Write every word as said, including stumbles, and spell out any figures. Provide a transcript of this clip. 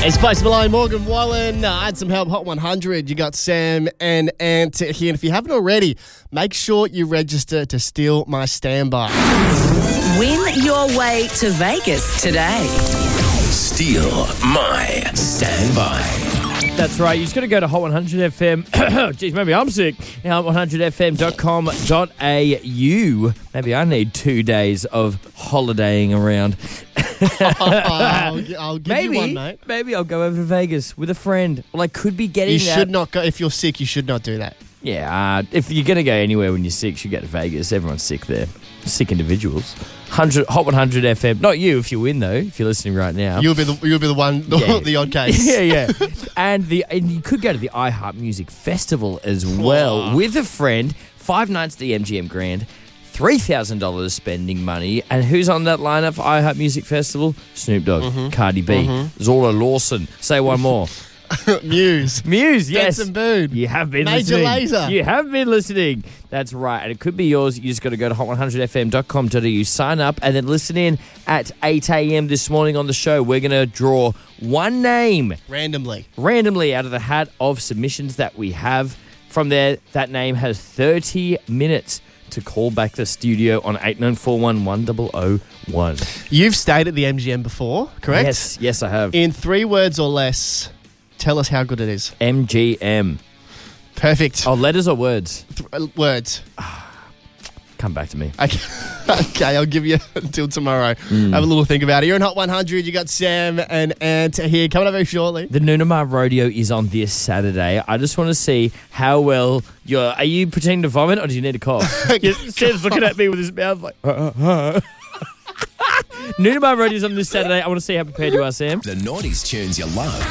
It's Post Malone, Morgan Wallen. Uh, add some help, Hot one hundred. You got Sam and Ant here. And if you haven't already, make sure you register to Steal My Standby. Win your way to Vegas today. Steal My Standby. That's right. You just got to go to Hot one hundred F M. Geez, maybe I'm sick. Now, hot one hundred f m dot com dot a u. Maybe I need two days of holidaying around. I'll, I'll give maybe, you one, mate. Maybe I'll go over to Vegas with a friend. Well, I could be getting You that. should not go. If you're sick, you should not do that. Yeah, uh, if you're going to go anywhere when you're sick, you should get to Vegas. Everyone's sick there. Sick individuals. one hundred, Hot one hundred F M. Not you if you win, though, if you're listening right now. You'll be the you'll be the one, the, Yeah. the odd case. Yeah, yeah. and the and you could go to the iHeart Music Festival as well Oh. with a friend. Five nights at the M G M Grand. three thousand dollars spending money. And who's on that lineup for iHeart Music Festival? Snoop Dogg, Mm-hmm. Cardi B, Zola Lawson. Say one more. Muse. Muse, yes. Benson Boone. You have been Major listening. Lazer. You have been listening. That's right. And it could be yours. You just got to go to hot one hundred f m dot com dot a u, sign up, and then listen in at eight a.m. this morning on the show. We're going to draw one name Randomly. randomly out of the hat of submissions that we have. From there, that name has thirty minutes to call back the studio on eight nine four one, one zero zero one. You've stayed at the M G M before, correct? Yes, yes, I have. In three words or less, tell us how good it is. M G M. Perfect. Oh, letters or words? Th- uh, words. Come back to me. Okay. okay, I'll give you until tomorrow. Mm. Have a little think about it. You're in Hot one hundred. You got Sam and Ant here. Coming up very shortly. The Noonamar Rodeo is on this Saturday. I just want to see how well you're... Are you pretending to vomit or do you need a cough? Sam's looking at me with his mouth like... Noonamar Rodeo is on this Saturday. I want to see how prepared you are, Sam. The noughties tunes you love.